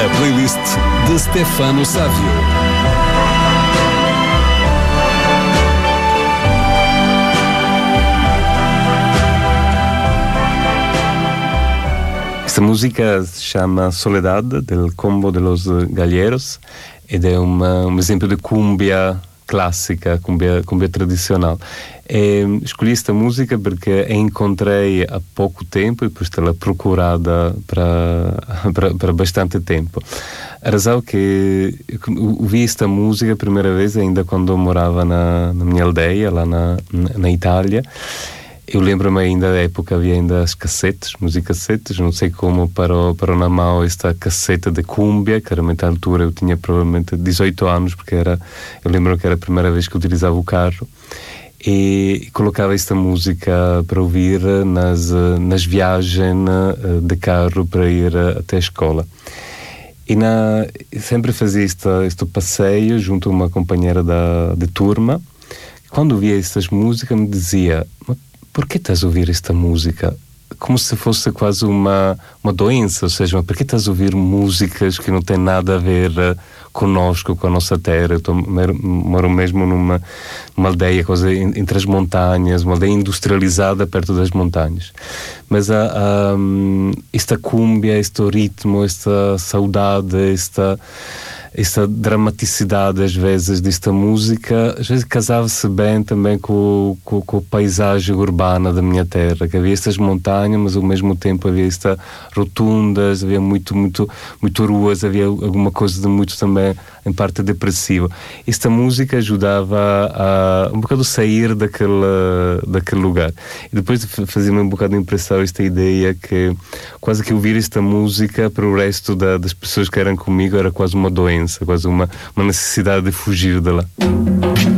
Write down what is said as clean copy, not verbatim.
A playlist de Stefano Sávio. Esta música se chama Soledad, del Combo de los Galleros, ed è un esempio di cumbia classica, cumbia tradicional. Escolhi esta música porque a encontrei há pouco tempo e depois estou procurada para bastante tempo. A razão é que ouvi esta música a primeira vez ainda quando eu morava na minha aldeia, lá na Itália. Eu lembro-me ainda da época, havia ainda as cassetes, musicassetes, não sei como parou na mão esta casseta de cumbia, que era à altura eu tinha provavelmente 18 anos, porque eu lembro que era a primeira vez que utilizava o carro, e colocava esta música para ouvir nas viagens de carro para ir até a escola. E sempre fazia este passeio junto a uma companheira de turma. Quando ouvia estas músicas me dizia: por que estás a ouvir esta música? Como se fosse quase uma doença, ou seja, por que estás a ouvir músicas que não têm nada a ver conosco, com a nossa terra? Eu moro mesmo numa aldeia quase entre as montanhas, uma aldeia industrializada perto das montanhas. Mas esta cumbia, este ritmo, esta saudade, esta dramaticidade às vezes desta música, às vezes casava-se bem também com a paisagem urbana da minha terra, que havia estas montanhas, mas ao mesmo tempo havia estas rotundas, havia muito ruas, havia alguma coisa de muito também em parte depressiva. Esta música ajudava a um bocado sair daquele lugar. E depois fazia-me um bocado de impressão esta ideia que quase que ouvir esta música para o resto das pessoas que eram comigo era quase uma doença, quase uma necessidade de fugir dela.